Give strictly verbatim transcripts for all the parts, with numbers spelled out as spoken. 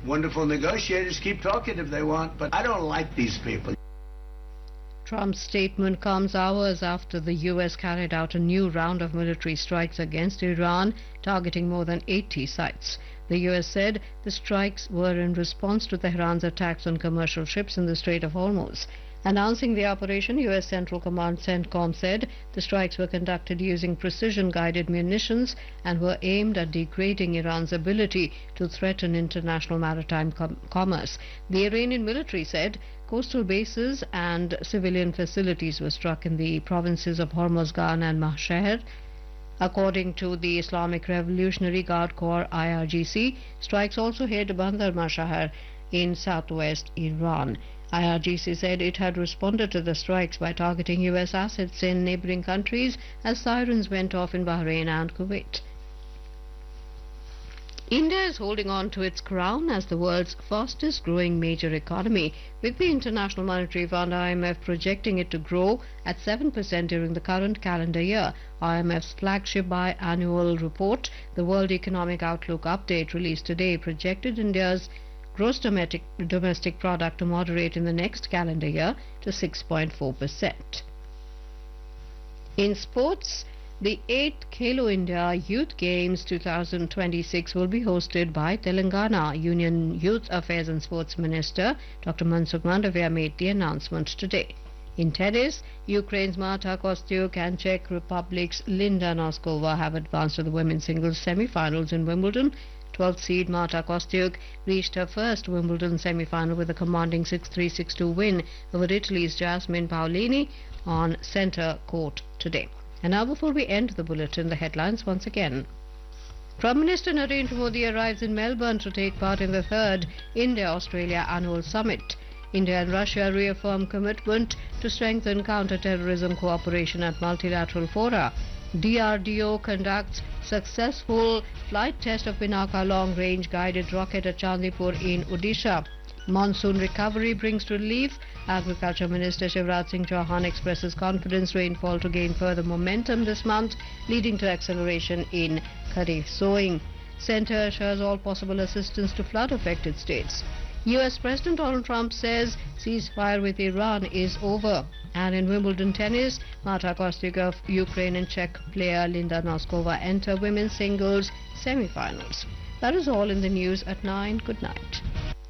wonderful negotiators keep talking if they want, but I don't like these people. Trump's statement comes hours after the U S carried out a new round of military strikes against Iran, targeting more than eighty sites. The U S said the strikes were in response to Tehran's attacks on commercial ships in the Strait of Hormuz. Announcing the operation, U S Central Command CENTCOM said the strikes were conducted using precision-guided munitions and were aimed at degrading Iran's ability to threaten international maritime com- commerce. The Iranian military said coastal bases and civilian facilities were struck in the provinces of Hormozgan and Mahshehr. According to the Islamic Revolutionary Guard Corps I R G C, strikes also hit Bandar Mashahar in southwest Iran. I R G C said it had responded to the strikes by targeting U S assets in neighboring countries as sirens went off in Bahrain and Kuwait. India is holding on to its crown as the world's fastest growing major economy, with the International Monetary Fund I M F projecting it to grow at seven percent during the current calendar year. I M F's flagship biannual report, the World Economic Outlook Update, released today, projected India's gross domestic, domestic product to moderate in the next calendar year to six point four percent. In sports, the eighth Khelo India Youth Games twenty twenty-six will be hosted by Telangana. Union Youth Affairs and Sports Minister Doctor Mansukh Mandavia made the announcement today. In tennis, Ukraine's Marta Kostyuk and Czech Republic's Linda Noskova have advanced to the women's singles semi-finals in Wimbledon. twelfth seed Marta Kostyuk reached her first Wimbledon semi-final with a commanding six three six two win over Italy's Jasmine Paolini on centre court today. And now, before we end the bulletin, the headlines once again. Prime Minister Narendra Modi arrives in Melbourne to take part in the third India-Australia Annual Summit. India and Russia reaffirm commitment to strengthen counter-terrorism cooperation at multilateral fora. D R D O conducts successful flight test of Pinaka long-range guided rocket at Chandipur in Odisha. Monsoon recovery brings relief. Agriculture Minister Shivraj Singh Chauhan expresses confidence rainfall to gain further momentum this month, leading to acceleration in Kharif sowing. Centre assures all possible assistance to flood-affected states. U S President Donald Trump says ceasefire with Iran is over. And in Wimbledon tennis, Marta Kostyuk of Ukraine and Czech player Linda Noskova enter women's singles semi-finals. That is all in the news at nine. Good night.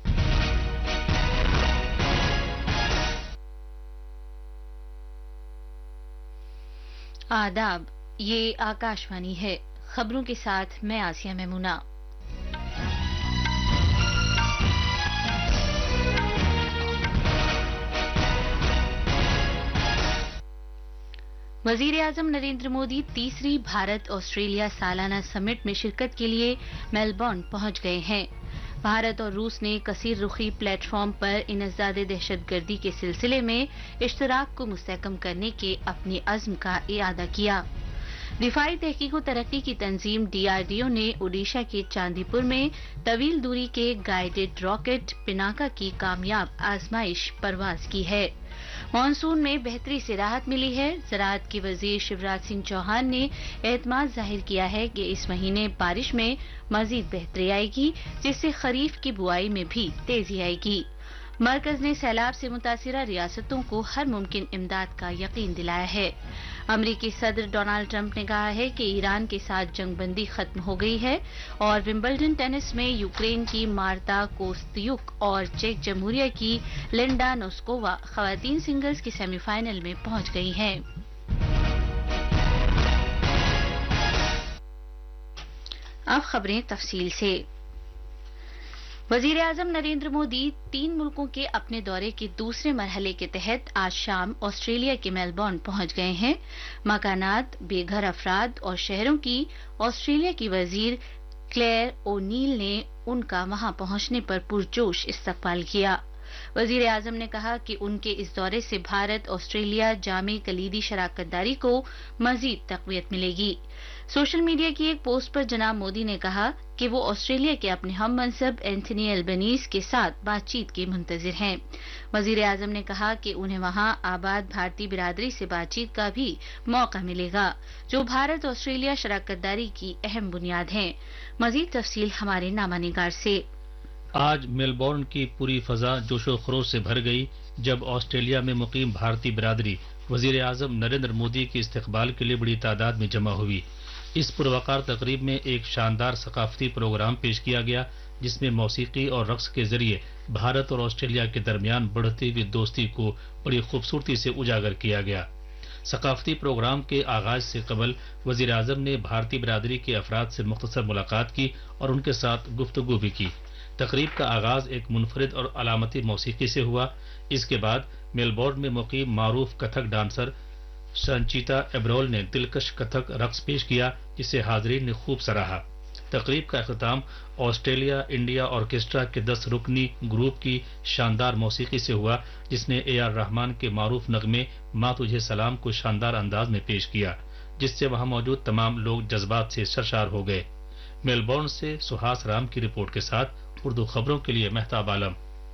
आदाब, ये आकाशवाणी है। खबरों के साथ मैं आसिया मेमुना। वजीर आजम नरेंद्र मोदी तीसरी Bharat Australia सालाना समिट में शिरकत के लिए मेलबर्न पहुंच गए हैं। भारत और रूस ने कसीर रुखी प्लेटफॉर्म पर इंसदाद दहशतगर्दी के सिलसिले में इश्तराक को मुस्तहकम करने के अपने अज़्म का इआदा किया। दिफाई तहकीक व तरक्की की तंजीम डी आर डी ओ ने ओडिशा के चांदीपुर में तवील दूरी के गाइडेड रॉकेट पिनाका की कामयाब आजमाइश परवाज की है। मानसून में बेहतरी से राहत मिली है। ज़राअत के वजीर शिवराज सिंह चौहान ने एतमाद जाहिर किया है कि इस महीने बारिश में मजीद बेहतरी आएगी, जिससे खरीफ की बुआई में भी तेजी आएगी। मरकज ने सैलाब से मुतासिरा रियासतों को हर मुमकिन इमदाद का यकीन दिलाया है। अमरीकी सदर डोनाल्ड ट्रंप ने कहा है कि ईरान के साथ जंगबंदी खत्म हो गई है और विंबलडन टेनिस में यूक्रेन की मार्ता कोस्त्युक और चेक जमहूरिया की लिंडा नोस्कोवा खवातीन सिंगल्स के सेमीफाइनल में पहुंच गई हैं। अब खबरें तफसील से। वजीर आजम नरेंद्र मोदी तीन मुल्कों के अपने दौरे के दूसरे मरहले के तहत आज शाम ऑस्ट्रेलिया के मेलबर्न पहुंच गए हैं। मकानात, बेघर अफराद और शहरों की ऑस्ट्रेलिया की वजीर क्लेयर ओनील ने उनका वहां पहुंचने पर पुरजोश इस्तकबाल किया। वजीर आजम ने कहा कि उनके इस दौरे से भारत ऑस्ट्रेलिया जामे कलीदी शराकतदारी को मजीद तकवीत मिलेगी। सोशल मीडिया की एक पोस्ट पर जनाब मोदी ने कहा कि वो ऑस्ट्रेलिया के अपने हम मनसब एंथनी एल्बनीज के साथ बातचीत के मुंतजिर हैं। वजीर आजम ने कहा कि उन्हें वहां आबाद भारतीय बिरादरी से बातचीत का भी मौका मिलेगा, जो भारत ऑस्ट्रेलिया शराकतदारी की अहम बुनियाद है। मजीद तफसील हमारे नामा निगार से। آج میلبورن کی پوری فضا جوش و خروش سے بھر گئی جب آسٹریلیا میں مقیم بھارتی برادری وزیر اعظم نریندر مودی کے استقبال کے لیے بڑی تعداد میں جمع ہوئی. اس پروقار تقریب میں ایک شاندار ثقافتی پروگرام پیش کیا گیا جس میں موسیقی اور رقص کے ذریعے بھارت اور آسٹریلیا کے درمیان بڑھتی ہوئی دوستی کو بڑی خوبصورتی سے اجاگر کیا گیا. ثقافتی پروگرام کے آغاز سے قبل وزیر اعظم نے بھارتی برادری کے افراد سے مختصر ملاقات کی اور ان کے ساتھ گفتگو بھی کی. تقریب کا آغاز ایک منفرد اور علامتی موسیقی سے ہوا. اس کے بعد میلبورن میں مقیم معروف کتھک ڈانسر سنچیتا ایبرول نے دلکش کتھک رقص پیش کیا جسے حاضرین نے خوب سراہا. تقریب کا اختتام آسٹریلیا انڈیا آرکیسٹرا کے دس رکنی گروپ کی شاندار موسیقی سے ہوا جس نے اے آر رحمان کے معروف نغمے ماں تجھے سلام کو شاندار انداز میں پیش کیا جس سے وہاں موجود تمام لوگ جذبات سے سرشار ہو گئے. میلبورن سے سہاس رام کی رپورٹ کے ساتھ اردو خبروں کے لیے مہتاب عالم.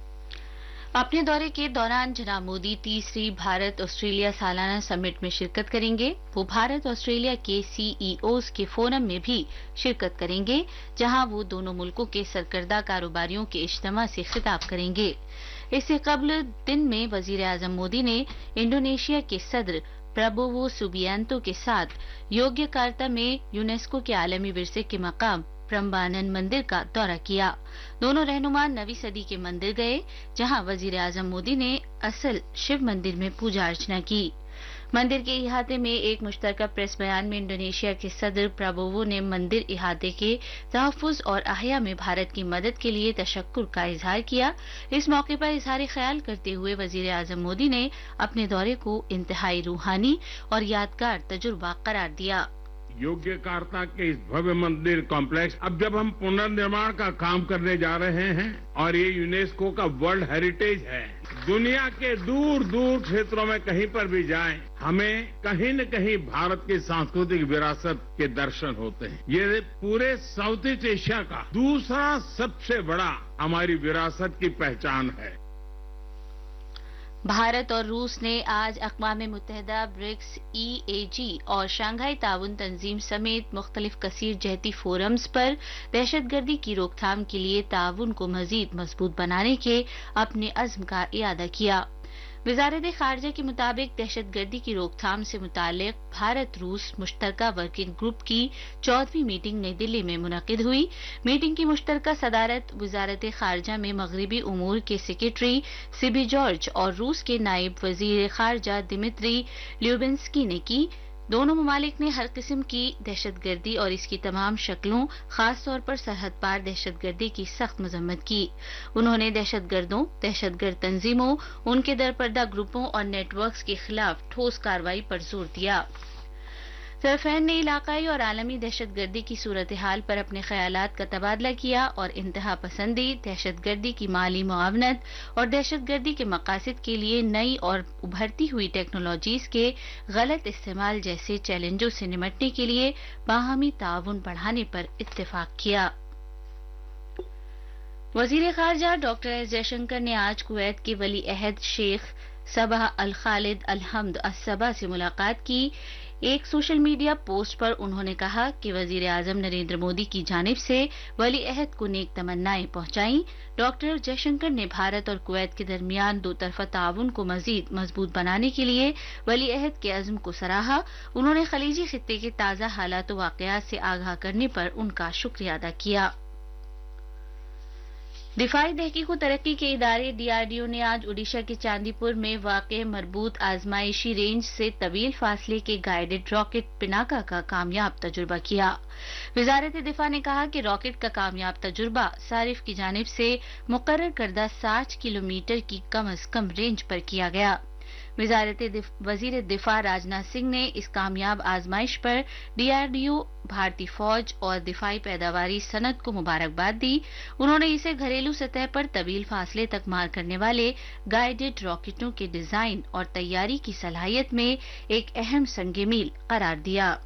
اپنے دورے کے دوران جناب مودی تیسری بھارت آسٹریلیا سالانہ سمٹ میں شرکت کریں گے. وہ بھارت آسٹریلیا کے سی ای اوز کے فورم میں بھی شرکت کریں گے جہاں وہ دونوں ملکوں کے سرکردہ کاروباریوں کے اجتماع سے خطاب کریں گے. اس سے قبل دن میں وزیر اعظم مودی نے انڈونیشیا کے صدر پرابوو سوبیانتو کے ساتھ یوگیہ کارتا میں یونیسکو کے عالمی ورثے کے مقام پرمبانن مندر کا دورہ کیا. دونوں رہنما نویں صدی کے مندر گئے جہاں وزیر اعظم مودی نے اصل شیو مندر میں پوجا ارچنا کی. مندر کے احاطے میں ایک مشترکہ پریس بیان میں انڈونیشیا کے صدر پرابوو نے مندر احاطے کے تحفظ اور احیاء میں بھارت کی مدد کے لیے تشکر کا اظہار کیا. اس موقع پر اظہار خیال کرتے ہوئے وزیر اعظم مودی نے اپنے دورے کو انتہائی روحانی اور یادگار تجربہ قرار دیا. یوگیہ کارتا کے اس بھویہ مندر کمپلیکس اب جب ہم پنرنرمان کا کام کرنے جا رہے ہیں اور یہ یونیسکو کا ورلڈ ہیریٹیج ہے، دنیا کے دور دور چھیتروں میں کہیں پر بھی جائیں ہمیں کہیں نہ کہیں بھارت کی سانسکرتک وراثت کے درشن ہوتے ہیں. یہ پورے ساؤتھ ایسٹ ایشیا کا دوسرا سب سے بڑا ہماری وراثت کی پہچان ہے. بھارت اور روس نے آج اقوام متحدہ برکس ای اے جی اور شنگھائی تعاون تنظیم سمیت مختلف کثیر جہتی فورمز پر دہشت گردی کی روک تھام کے لیے تعاون کو مزید مضبوط بنانے کے اپنے عزم کا اعادہ کیا. وزارت خارجہ کے مطابق دہشت گردی کی روک تھام سے متعلق بھارت روس مشترکہ ورکنگ گروپ کی چودہویں میٹنگ نئی دلی میں منعقد ہوئی. میٹنگ کی مشترکہ صدارت وزارت خارجہ میں مغربی امور کے سیکریٹری سیبی جارج اور روس کے نائب وزیر خارجہ دمتری لیوبنسکی نے کی. دونوں ممالک نے ہر قسم کی دہشت گردی اور اس کی تمام شکلوں خاص طور پر سرحد پار دہشت گردی کی سخت مذمت کی. انہوں نے دہشت گردوں دہشت گرد تنظیموں ان کے درپردہ گروپوں اور نیٹ ورکس کے خلاف ٹھوس کارروائی پر زور دیا. طرفین نے علاقائی اور عالمی دہشت گردی کی صورتحال پر اپنے خیالات کا تبادلہ کیا اور انتہا پسندی، دہشت گردی کی مالی معاونت اور دہشت گردی کے مقاصد کے لیے نئی اور ابھرتی ہوئی ٹیکنالوجیز کے غلط استعمال جیسے چیلنجوں سے نمٹنے کے لیے باہمی تعاون بڑھانے پر اتفاق کیا. وزیر خارجہ ڈاکٹر ایس جے شنکر نے آج کویت کے ولی عہد شیخ صباح الخالد الحمد الصبا سے ملاقات کی. ایک سوشل میڈیا پوسٹ پر انہوں نے کہا کہ وزیر اعظم نریندر مودی کی جانب سے ولی عہد کو نیک تمنائیں پہنچائیں. ڈاکٹر جے شنکر نے بھارت اور کویت کے درمیان دو طرفہ تعاون کو مزید مضبوط بنانے کے لیے ولی عہد کے عزم کو سراہا. انہوں نے خلیجی خطے کے تازہ حالات و واقعات سے آگاہ کرنے پر ان کا شکریہ ادا کیا. دفاعی تحقیق و ترقی کے ادارے ڈی آر ڈی او نے آج اڈیشہ کے چاندی پور میں واقع مربوط آزمائشی رینج سے طویل فاصلے کے گائیڈڈ راکٹ پناکا کا کامیاب تجربہ کیا. وزارت دفاع نے کہا کہ راکٹ کا کامیاب تجربہ صارف کی جانب سے مقرر کردہ ساٹھ کلومیٹر کی کم از کم رینج پر کیا گیا. وزارت دف... وزیر دفاع راجناتھ سنگھ نے اس کامیاب آزمائش پر ڈی آر ڈی او، بھارتی فوج اور دفاعی پیداواری صنعت کو مبارکباد دی. انہوں نے اسے گھریلو سطح پر طویل فاصلے تک مار کرنے والے گائیڈڈ راکٹوں کے ڈیزائن اور تیاری کی صلاحیت میں ایک اہم سنگ میل قرار دیا.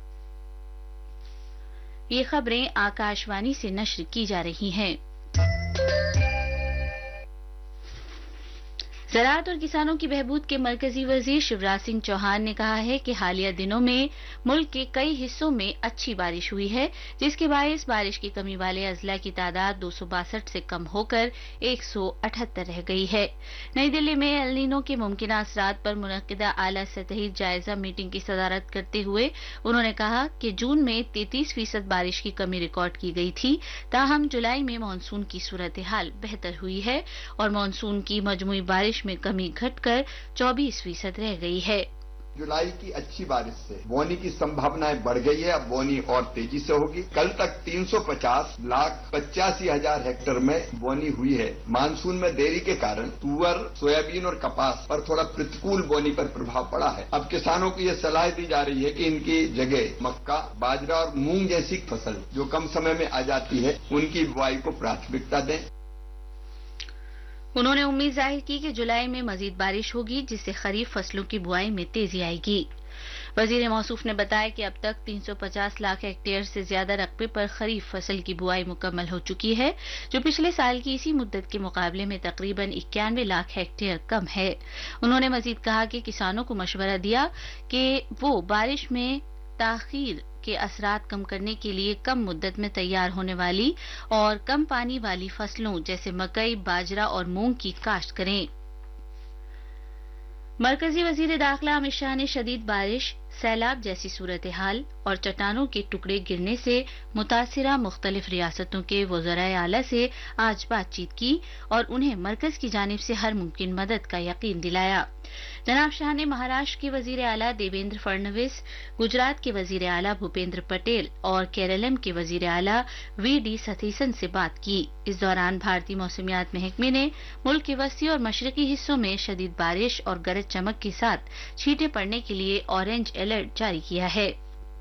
یہ خبریں آکاشوانی سے نشر کی جا رہی ہیں. زراعت اور کسانوں کی بہبود کے مرکزی وزیر شیوراج سنگھ چوہان نے کہا ہے کہ حالیہ دنوں میں ملک کے کئی حصوں میں اچھی بارش ہوئی ہے، جس کے باعث بارش کی کمی والے اضلاع کی تعداد دو سو باسٹھ سے کم ہو کر ایک سو اٹھہتر رہ گئی ہے۔ نئی دلی میں ایل نینو کے ممکنہ اثرات پر منعقدہ اعلیٰ سطحی جائزہ میٹنگ کی صدارت کرتے ہوئے انہوں نے کہا کہ جون میں تینتیس فیصد بارش کی کمی ریکارڈ کی گئی تھی، تاہم جولائی میں مانسون کی صورتحال بہتر ہوئی ہے اور مانسون کی مجموعی بارش میں کمی گھٹ کر چوبیس فیصد رہ گئی ہے۔ جولائی کی اچھی بارش سے بونی کی سمبھاونائیں بڑھ گئی ہے، اب بونی اور تیزی سے ہوگی۔ کل تک تین سو پچاس لاکھ پچاسی ہزار ہیکٹر میں بونی ہوئی ہے۔ مانسون میں دیری کے کارن تور، سویابین اور کپاس پر تھوڑا پرتکول بونی پر پربھاؤ پڑا ہے۔ اب کسانوں کو یہ صلاح دی جا رہی ہے کہ ان کی جگہ مکا، باجرا اور مونگ جیسی فصل جو کم سمے میں آ جاتی ہے ان کی بوائی کو پراتھمکتا دیں۔ انہوں نے امید ظاہر کی کہ جولائی میں مزید بارش ہوگی، جس سے خریف فصلوں کی بوائی میں تیزی آئے گی۔ وزیر موصوف نے بتایا کہ اب تک تین سو پچاس لاکھ ہیکٹیئر سے زیادہ رقبے پر خریف فصل کی بوائی مکمل ہو چکی ہے، جو پچھلے سال کی اسی مدت کے مقابلے میں تقریباً اکیانوے لاکھ ہیکٹیئر کم ہے۔ انہوں نے مزید کہا کہ کسانوں کو مشورہ دیا کہ وہ بارش میں تاخیر کے اثرات کم کرنے کے لیے کم مدت میں تیار ہونے والی اور کم پانی والی فصلوں جیسے مکئی، باجرا اور مونگ کی کاشت کریں۔ مرکزی وزیر داخلہ امت شاہ نے شدید بارش، سیلاب جیسی صورتحال اور چٹانوں کے ٹکڑے گرنے سے متاثرہ مختلف ریاستوں کے وزرائے اعلیٰ سے آج بات چیت کی اور انہیں مرکز کی جانب سے ہر ممکن مدد کا یقین دلایا۔ جناب شاہ نے مہاراشٹر کے وزیر اعلیٰ دیویندر فڑنویس، گجرات کے وزیر اعلیٰ بھوپیندر پٹیل اور کیرالم کے وزیر اعلیٰ وی ڈی ستیسن سے بات کی۔ اس دوران بھارتی موسمیات محکمے نے ملک کے وسطی اور مشرقی حصوں میں شدید بارش اور گرج چمک کے ساتھ چھینٹیں پڑنے کے لیے اورنج الرٹ جاری کیا ہے۔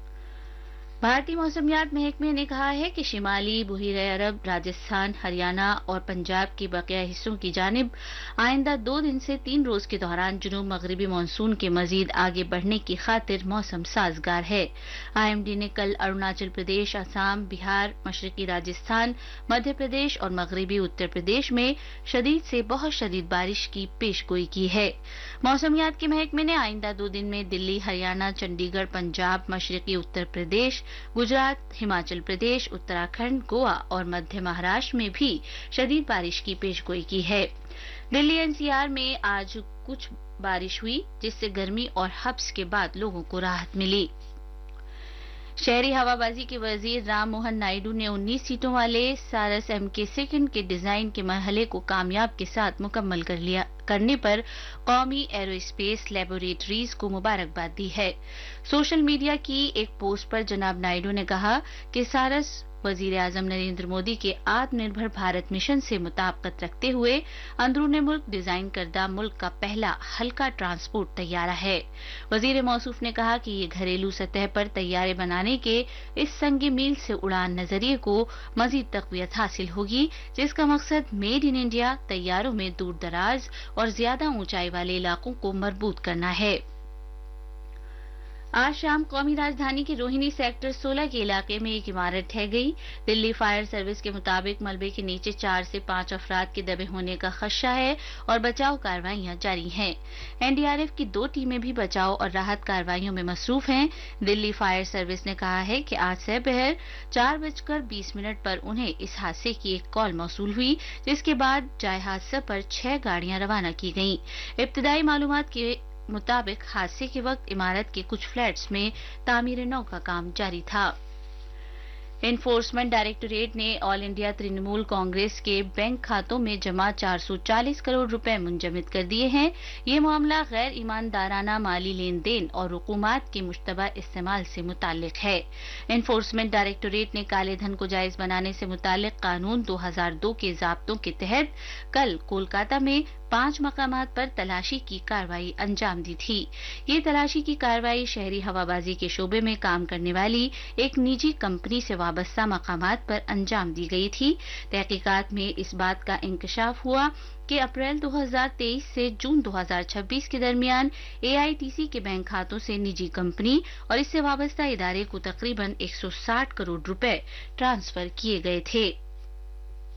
بھارتی موسمیات محکمے نے کہا ہے کہ شمالی بحیرہ عرب، راجستھان، ہریانہ اور پنجاب کے بقیہ حصوں کی جانب آئندہ دو دن سے تین روز کے دوران جنوب مغربی مانسون کے مزید آگے بڑھنے کی خاطر موسم سازگار ہے۔ آئی ایم ڈی نے کل اروناچل پردیش، آسام، بہار، مشرقی راجستھان، مدھیہ پردیش اور مغربی اتر پردیش میں شدید سے بہت شدید بارش کی پیش گوئی کی ہے۔ موسمیات کے محکمے نے آئندہ دو دن میں دلی، ہریانہ، چنڈی گڑھ، پنجاب، مشرقی اتر پردیش، گجرات، ہماچل پردیش، اتراکھنڈ، گوا اور مدھیہ مہاراشٹر میں بھی شدید بارش کی پیش گوئی کی ہے۔ دلی این سی آر میں آج کچھ بارش ہوئی، جس سے گرمی اور حبس کے بعد لوگوں کو راحت ملی۔ شہری ہوا بازی کے وزیر رام موہن نائیڈو نے انیس سیٹوں والے سارس ایم کے سیکنڈ کے ڈیزائن کے مرحلے کو کامیاب کے ساتھ مکمل کر لیا کرنے پر قومی ایرو اسپیس لیبوریٹریز کو مبارکباد دی ہے۔ سوشل میڈیا کی ایک پوسٹ پر جناب نائیڈو نے کہا کہ سارس وزیر اعظم نریندر مودی کے آتم نربھر بھارت مشن سے مطابقت رکھتے ہوئے اندرون ملک ڈیزائن کردہ ملک کا پہلا ہلکا ٹرانسپورٹ طیارہ ہے۔ وزیر موصوف نے کہا کہ یہ گھریلو سطح پر طیارے بنانے کے اس سنگ میل سے اڑان نظریے کو مزید تقویت حاصل ہوگی، جس کا مقصد میڈ ان انڈیا طیاروں میں دور دراز اور زیادہ اونچائی والے علاقوں کو مربوط کرنا ہے۔ آج شام قومی راجدھانی کے روہنی سیکٹر سولہ کے علاقے میں ایک عمارت ڈھہ گئی۔ دلی فائر سروس کے مطابق ملبے کے نیچے چار سے پانچ افراد کے دبے ہونے کا خدشہ ہے اور بچاؤ کاروائیاں جاری ہیں۔ این ڈی آر ایف کی دو ٹیمیں بھی بچاؤ اور راحت کاروائیوں میں مصروف ہیں۔ دلی فائر سروس نے کہا ہے کہ آج سہ بہر چار بج کر بیس منٹ پر انہیں اس حادثے کی ایک کال موصول ہوئی، جس کے بعد جائے حادثہ پر چھ گاڑیاں روانہ کی گئیں۔ ابتدائی معلومات کے مطابق حادثے کے وقت عمارت کے کچھ فلیٹس میں تعمیر نو کا کام جاری تھا۔ انفورسمنٹ ڈائریکٹوریٹ نے آل انڈیا ترنمول کانگریس کے بینک کھاتوں میں جمع چار سو چالیس کروڑ روپے منجمد کر دیے ہیں۔ یہ معاملہ غیر ایماندارانہ مالی لین دین اور رقومات کے مشتبہ استعمال سے متعلق ہے۔ انفورسمنٹ ڈائریکٹوریٹ نے کالے دھن کو جائز بنانے سے متعلق قانون دو ہزار دو کے ضابطوں کے تحت کل کولکاتہ میں پانچ مقامات پر تلاشی کی کارروائی انجام دی تھی۔ یہ تلاشی کی کارروائی شہری ہوابازی کے شعبے میں کام کرنے والی ایک نجی کمپنی سے وابستہ مقامات پر انجام دی گئی تھی۔ تحقیقات میں اس بات کا انکشاف ہوا کہ اپریل دو ہزار تیئیس سے جون دو ہزار چھبیس کے درمیان اے آئی ٹی سی کے بینک کھاتوں سے نجی کمپنی اور اس سے وابستہ ادارے کو تقریباً ایک سو ساٹھ کروڑ روپے ٹرانسفر کیے گئے تھے۔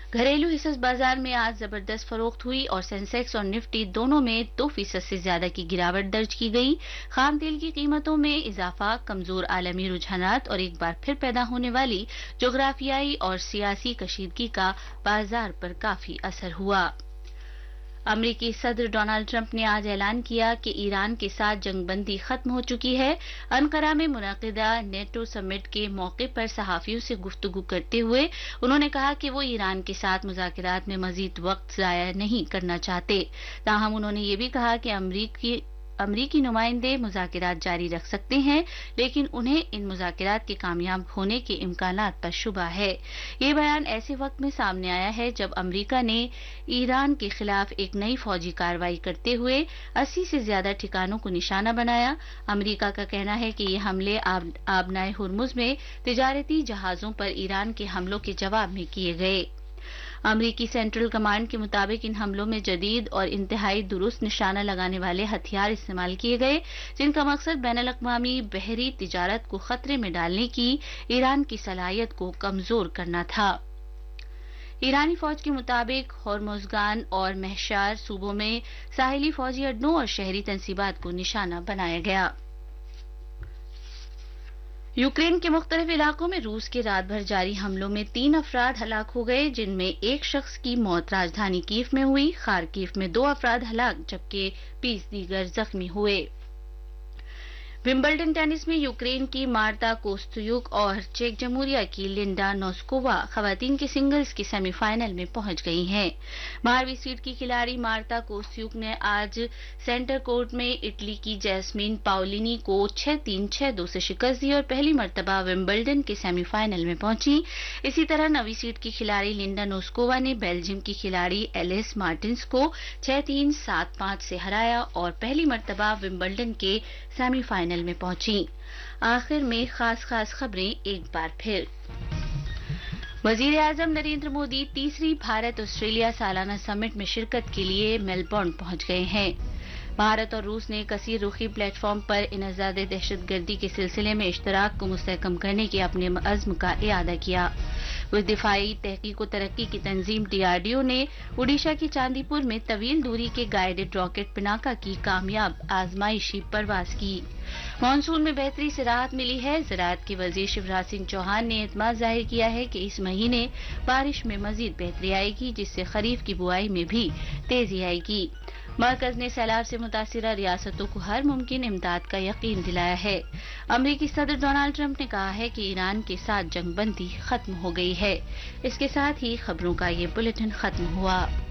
घरेलू हिस्सा बाजार में आज जबरदस्त फरोख्त हुई और सेंसेक्स और निफ्टी दोनों में दो फीसद से ज्यादा की गिरावट दर्ज की गई। खाम तेल की कीमतों में इजाफा, कमजोर आलमी रुझानात और एक बार फिर पैदा होने वाली जोग्राफियाई और सियासी कशीदगी का बाजार पर काफी असर हुआ। अमरीकी सदर डोनाल्ड ट्रंप ने आज ऐलान किया कि ईरान के साथ जंगबंदी खत्म हो चुकी है। अनकरा में मुनक़िदा नेटो समिट के मौके पर सहाफियों से गुफ्तगू करते हुए उन्होंने कहा कि वो ईरान के साथ मुज़ाकरात में मजीद वक्त ज़ाया नहीं करना चाहते। ताहम उन्होंने ये भी कहा कि अमरीकी अमरीकी नुमाइंदे मुज़ाकरात जारी रख सकते हैं, लेकिन उन्हें इन मुज़ाकरात के कामयाब होने के इम्कानात पर शुबा है। ये बयान ऐसे वक्त में सामने आया है जब अमरीका ने ईरान के खिलाफ एक नई फौजी कार्रवाई करते हुए अस्सी से ज्यादा ठिकानों को निशाना बनाया। अमरीका का कहना है कि ये हमले आब, आबनाए हुर्मुज में तिजारती जहाजों पर ईरान के हमलों के जवाब में किए गए। अमरीकी सेंट्रल कमांड के मुताबिक इन हमलों में जदीद और इंतहाई दुरुस्त निशाना लगाने वाले हथियार इस्तेमाल किए गए, जिनका मकसद बैनुल-अक़वामी बहरी तिजारत को खतरे में डालने की ईरान की सलाहियत को कमजोर करना था। ईरानी फौज के मुताबिक होर्मुज़गान और महशार सूबों में साहिली फौजी अड्डों और शहरी तंसीबात को निशाना बनाया गया। यूक्रेन के मुख्तलिफ इलाकों में रूस के रात भर जारी हमलों में तीन अफराद हलाक हो गए, जिनमें एक शख्स की मौत राजधानी कीव में हुई। खार्किव में दो अफराद हलाक जबकि बीस दीगर जख्मी हुए। विंबलडन टेनिस में यूक्रेन की मार्ता कोस्तयुक और चेक जमहूरिया की लिंडा नोस्कोवा खवातीन के सिंगल्स के सेमीफाइनल में पहुंच गई हैं। बारहवीं सीड की खिलाड़ी मार्ता कोस्तयुक ने आज सेंटर कोर्ट में इटली की जैस्मीन पाओलिनी को छह तीन छह दो से शिकस्त दी और पहली मर्तबा विंबलडन के सेमीफाइनल में पहुंची। इसी तरह नवीं सीड की खिलाड़ी लिंडा नोस्कोवा ने बेल्जियम की खिलाड़ी एलिस मार्टिन्स को छह तीन सात पांच से हराया और पहली मर्तबा विंबलडन के सेमीफाइनल में पहुंची। आखिर में खास खास खबरें एक बार फिर। वजीर आजम नरेंद्र मोदी तीसरी भारत ऑस्ट्रेलिया सालाना समिट में शिरकत के लिए मेलबर्न पहुंच गए हैं। भारत और रूस ने कसीर रुखी प्लेटफॉर्म पर इनज़ादे दहशतगर्दी के सिलसिले में इश्तराक को मुस्तहकम करने के अपने अज़्म का इआदा किया। वो दिफाई तहकीक व तरक्की की तंजीम डीआरडीओ ने ओडिशा के चांदीपुर में तवील दूरी के गाइडेड रॉकेट पिनाका की कामयाब आजमाइशी परवाज की। मानसून में बेहतरी से राहत मिली है। ज़राअत के वजीर शिवराज सिंह चौहान ने एतमाद जाहिर किया है कि इस महीने बारिश में मजीद बेहतरी आएगी, जिससे खरीफ की बुआई में भी तेजी आएगी। मरकज ने सैलाब से मुतासिरा रियासतों को हर मुमकिन इमदाद का यकीन दिलाया है। अमरीकी सदर डोनाल्ड ट्रंप ने कहा है कि ईरान के साथ जंगबंदी खत्म हो गई है। इसके साथ ही खबरों का ये बुलेटिन खत्म हुआ।